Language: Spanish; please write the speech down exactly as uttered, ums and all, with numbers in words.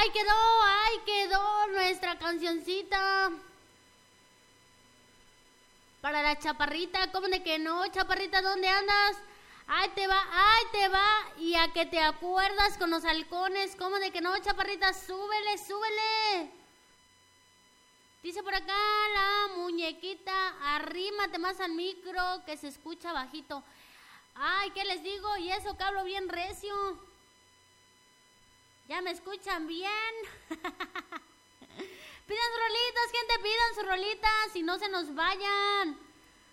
Ahí quedó, ahí quedó nuestra cancioncita. Para la chaparrita, ¿cómo de que no? Chaparrita, ¿dónde andas? Ahí te va, ahí te va. Y a que te acuerdas con los halcones, ¿cómo de que no, chaparrita? Súbele, súbele. Dice por acá la muñequita, arrímate más al micro que se escucha bajito. Ay, ¿qué les digo? Y eso que hablo bien recio. ¿Ya me escuchan bien? Pidan sus rolitas, gente, pidan sus rolitas y no se nos vayan.